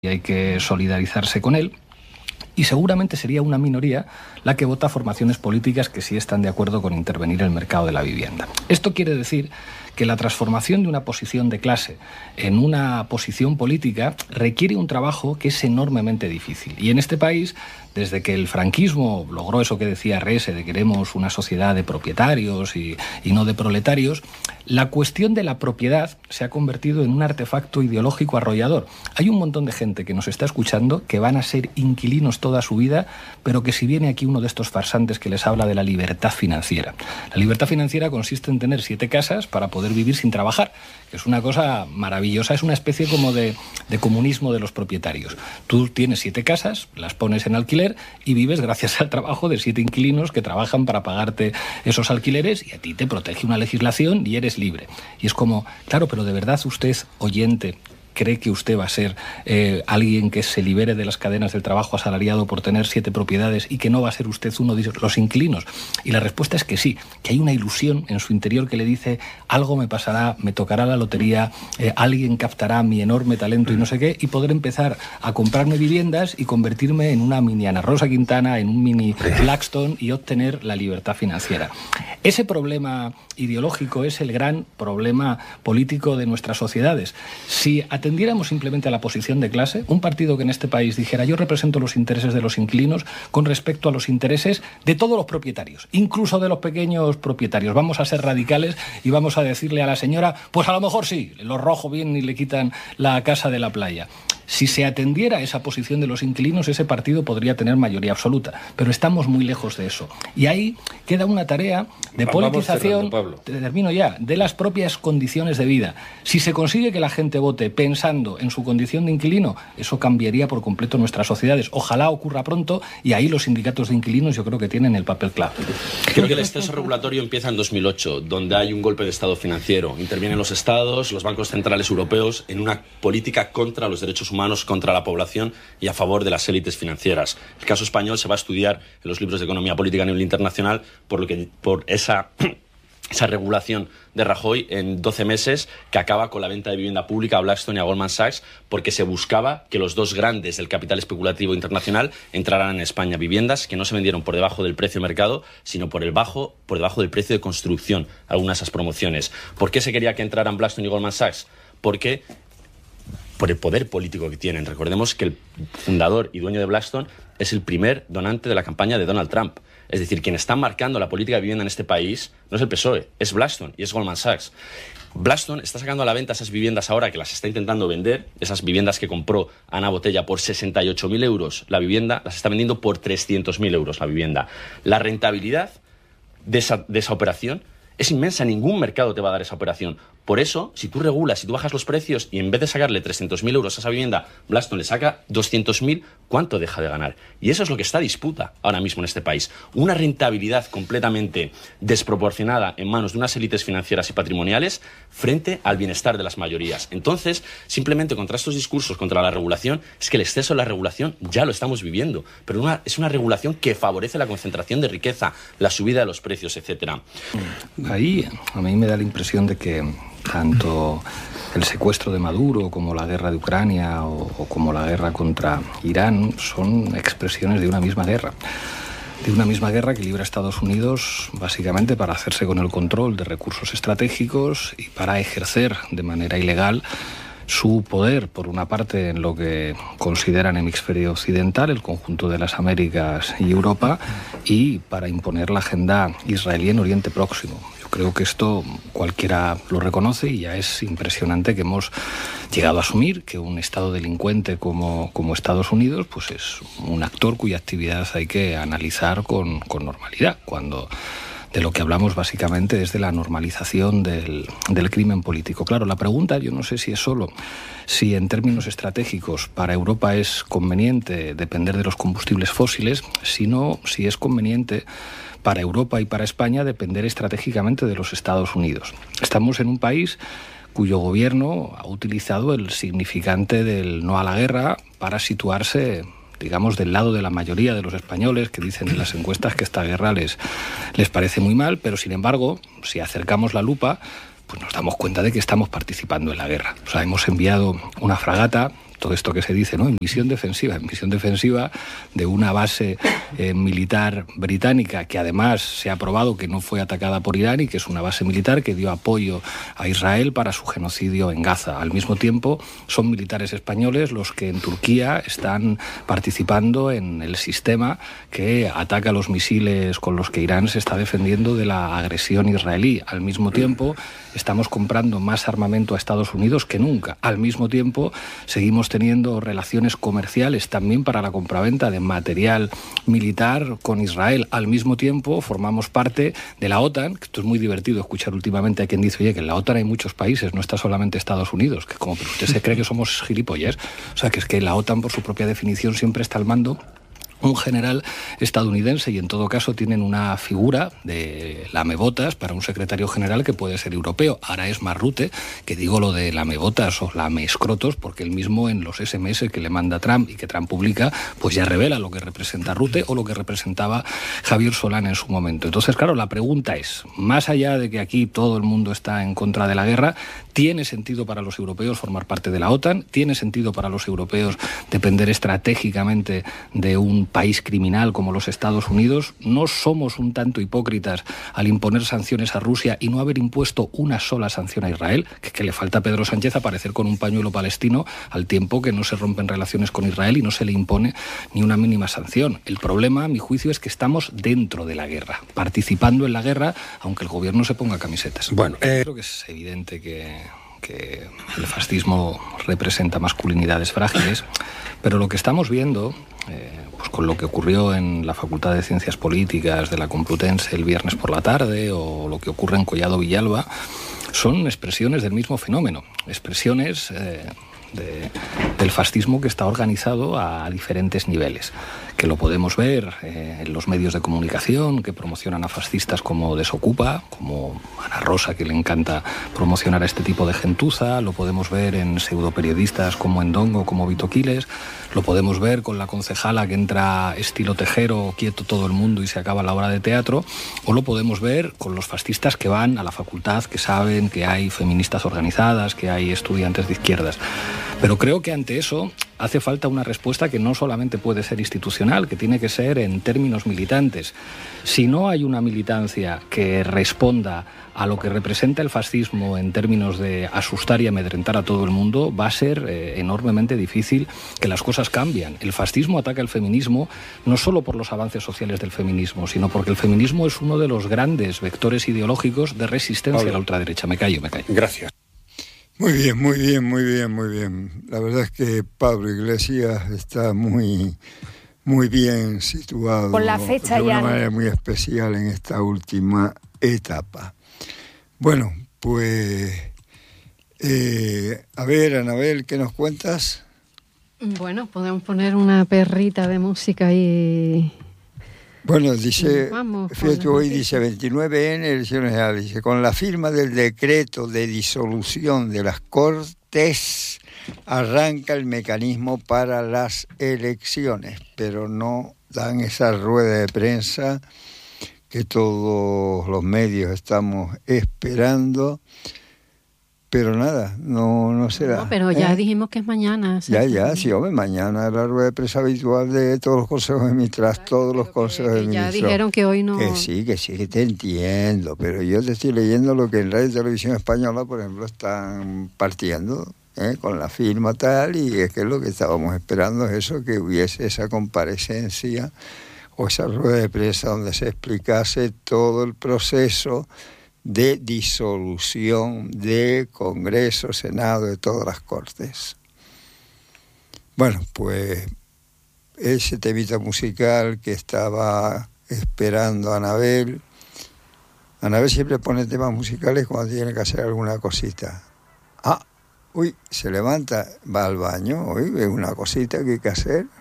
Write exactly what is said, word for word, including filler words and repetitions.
y hay que solidarizarse con él. Y seguramente sería una minoría la que vota formaciones políticas que sí están de acuerdo con intervenir en el mercado de la vivienda. Esto quiere decir que la transformación de una posición de clase en una posición política requiere un trabajo que es enormemente difícil. Y en este país, desde que el franquismo logró eso que decía Rese, de queremos una sociedad de propietarios y, y no de proletarios, la cuestión de la propiedad se ha convertido en un artefacto ideológico arrollador. Hay un montón de gente que nos está escuchando que van a ser inquilinos toda su vida, pero que si viene aquí uno de estos farsantes que les habla de la libertad financiera. La libertad financiera consiste en tener siete casas para poder vivir sin trabajar, que es una cosa maravillosa, es una especie como de, de comunismo de los propietarios. Tú tienes siete casas, las pones en alquiler y vives gracias al trabajo de siete inquilinos que trabajan para pagarte esos alquileres y a ti te protege una legislación y eres libre. Y es como, claro, pero de verdad usted, oyente, ¿cree que usted va a ser eh, alguien que se libere de las cadenas del trabajo asalariado por tener siete propiedades y que no va a ser usted uno de los inquilinos? Y la respuesta es que sí, que hay una ilusión en su interior que le dice algo me pasará, me tocará la lotería, eh, alguien captará mi enorme talento y no sé qué, y poder empezar a comprarme viviendas y convertirme en una mini Ana Rosa Quintana, en un mini Blackstone y obtener la libertad financiera. Ese problema ideológico es el gran problema político de nuestras sociedades. Si atendiéramos simplemente a la posición de clase, un partido que en este país dijera yo represento los intereses de los inquilinos con respecto a los intereses de todos los propietarios, incluso de los pequeños propietarios. Vamos a ser radicales y vamos a decirle a la señora, pues a lo mejor sí, los rojos vienen y le quitan la casa de la playa. Si se atendiera a esa posición de los inquilinos, ese partido podría tener mayoría absoluta, pero estamos muy lejos de eso. Y ahí queda una tarea de politización, termino ya, de las propias condiciones de vida. Si se consigue que la gente vote pensando en su condición de inquilino, eso cambiaría por completo nuestras sociedades. Ojalá ocurra pronto y ahí los sindicatos de inquilinos yo creo que tienen el papel clave. Creo que el exceso regulatorio empieza en dos mil ocho, donde hay un golpe de estado financiero. Intervienen los estados, los bancos centrales europeos en una política contra los derechos humanos, contra la población y a favor de las élites financieras. El caso español se va a estudiar en los libros de economía política a nivel internacional por lo que por esa esa regulación de Rajoy en doce meses que acaba con la venta de vivienda pública a Blackstone y a Goldman Sachs porque se buscaba que los dos grandes del capital especulativo internacional entraran en España. Viviendas que no se vendieron por debajo del precio de mercado, sino por el bajo, por debajo del precio de construcción, algunas de esas promociones. ¿Por qué se quería que entraran Blackstone y Goldman Sachs? Porque por el poder político que tienen. Recordemos que el fundador y dueño de Blackstone es el primer donante de la campaña de Donald Trump. Es decir, quien está marcando la política de vivienda en este país no es el P S O E, es Blackstone y es Goldman Sachs. Blackstone está sacando a la venta esas viviendas ahora que las está intentando vender, esas viviendas que compró Ana Botella por sesenta y ocho mil euros la vivienda, las está vendiendo por trescientos mil euros la vivienda. La rentabilidad de esa, de esa operación es inmensa, ningún mercado te va a dar esa operación. Por eso, si tú regulas, si tú bajas los precios y en vez de sacarle trescientos mil euros a esa vivienda, Blackstone le saca doscientos mil, ¿cuánto deja de ganar? Y eso es lo que está a disputa ahora mismo en este país. Una rentabilidad completamente desproporcionada en manos de unas élites financieras y patrimoniales frente al bienestar de las mayorías. Entonces, simplemente contra estos discursos, contra la regulación, es que el exceso de la regulación ya lo estamos viviendo. Pero una, es una regulación que favorece la concentración de riqueza, la subida de los precios, etcétera. Ahí a mí me da la impresión de que tanto el secuestro de Maduro como la guerra de Ucrania o, o como la guerra contra Irán son expresiones de una misma guerra. De una misma guerra que libra Estados Unidos básicamente para hacerse con el control de recursos estratégicos y para ejercer de manera ilegal su poder, por una parte, en lo que consideran hemisferio occidental, el conjunto de las Américas y Europa, y para imponer la agenda israelí en Oriente Próximo. Yo creo que esto cualquiera lo reconoce y ya es impresionante que hemos llegado a asumir que un Estado delincuente como, como Estados Unidos pues es un actor cuya actividad hay que analizar con, con normalidad, cuando de lo que hablamos básicamente es de la normalización del, del crimen político. Claro, la pregunta yo no sé si es solo si en términos estratégicos para Europa es conveniente depender de los combustibles fósiles, sino si es conveniente para Europa y para España depender estratégicamente de los Estados Unidos. Estamos en un país cuyo gobierno ha utilizado el significante del no a la guerra para situarse, digamos, del lado de la mayoría de los españoles que dicen en las encuestas que esta guerra les, les parece muy mal, pero sin embargo, si acercamos la lupa, pues nos damos cuenta de que estamos participando en la guerra. O sea, hemos enviado una fragata todo esto que se dice, ¿no? En misión defensiva, en misión defensiva de una base eh, militar británica que además se ha probado que no fue atacada por Irán y que es una base militar que dio apoyo a Israel para su genocidio en Gaza. Al mismo tiempo, son militares españoles los que en Turquía están participando en el sistema que ataca los misiles con los que Irán se está defendiendo de la agresión israelí. Al mismo tiempo, estamos comprando más armamento a Estados Unidos que nunca. Al mismo tiempo, seguimos teniendo relaciones comerciales también para la compraventa de material militar con Israel. Al mismo tiempo, formamos parte de la OTAN, que esto es muy divertido escuchar últimamente a quien dice, oye, que en la OTAN hay muchos países, no está solamente Estados Unidos, que como usted se cree que somos gilipollas. O sea, que es que la OTAN, por su propia definición, siempre está al mando un general estadounidense y en todo caso tienen una figura de lamebotas para un secretario general que puede ser europeo. Ahora es Marrute, que digo lo de lamebotas o lamescrotos porque él mismo en los ese eme ese que le manda Trump y que Trump publica, pues ya revela lo que representa Rute o lo que representaba Javier Solana en su momento. Entonces, claro, la pregunta es, más allá de que aquí todo el mundo está en contra de la guerra, ¿tiene sentido para los europeos formar parte de la OTAN? ¿Tiene sentido para los europeos depender estratégicamente de un país criminal como los Estados Unidos? ¿No somos un tanto hipócritas al imponer sanciones a Rusia y no haber impuesto una sola sanción a Israel? Que, que le falta a Pedro Sánchez aparecer con un pañuelo palestino al tiempo que no se rompen relaciones con Israel y no se le impone ni una mínima sanción. El problema, a mi juicio, es que estamos dentro de la guerra, participando en la guerra, aunque el gobierno se ponga camisetas. Bueno, eh... creo que es evidente que... que el fascismo representa masculinidades frágiles, pero lo que estamos viendo, eh, pues con lo que ocurrió en la Facultad de Ciencias Políticas de la Complutense el viernes por la tarde o lo que ocurre en Collado Villalba, son expresiones del mismo fenómeno, expresiones eh, de, del fascismo que está organizado a diferentes niveles, que lo podemos ver eh, en los medios de comunicación que promocionan a fascistas como Desocupa, como Ana Rosa, que le encanta promocionar a este tipo de gentuza, lo podemos ver en pseudoperiodistas como Endongo, como Vito Quiles, lo podemos ver con la concejala que entra estilo Tejero, quieto todo el mundo y se acaba la obra de teatro, o lo podemos ver con los fascistas que van a la facultad, que saben que hay feministas organizadas, que hay estudiantes de izquierdas. Pero creo que ante eso hace falta una respuesta que no solamente puede ser institucional, que tiene que ser en términos militantes. Si no hay una militancia que responda a lo que representa el fascismo en términos de asustar y amedrentar a todo el mundo, va a ser eh, enormemente difícil que las cosas cambien. El fascismo ataca el feminismo no solo por los avances sociales del feminismo, sino porque el feminismo es uno de los grandes vectores ideológicos de resistencia Pablo. A la ultraderecha. Me callo, me callo. Gracias. Muy bien, muy bien, muy bien, muy bien. La verdad es que Pablo Iglesias está muy, muy bien situado. Con la fecha de una ya. manera muy especial en esta última etapa. Bueno, pues, eh, a ver, Anabel, ¿qué nos cuentas? Bueno, podemos poner una perrita de música y... Bueno, dice, Vamos, fíjate, hoy dice veintinueve ene, elecciones generales, dice, con la firma del decreto de disolución de las Cortes, arranca el mecanismo para las elecciones, pero no dan esa rueda de prensa que todos los medios estamos esperando, pero nada, no, no se da. No, pero ya ¿eh? dijimos que es mañana. Ya, ya, sí, hombre, mañana es la rueda de prensa habitual de todos los consejos de ministros, claro, todos los consejos de ministros. Ya dijeron que hoy no... Que sí, que sí, que te entiendo, pero yo te estoy leyendo lo que en Radio y Televisión Española, por ejemplo, están partiendo, ¿eh? Con la firma tal, y es que lo que estábamos esperando es eso, que hubiese esa comparecencia o esa rueda de prensa donde se explicase todo el proceso de disolución de Congreso, Senado, de todas las Cortes. Bueno, pues ese temita musical que estaba esperando Anabel. Anabel siempre pone temas musicales cuando tiene que hacer alguna cosita. Ah, uy, se levanta, va al baño, uy, ve una cosita que hay que hacer.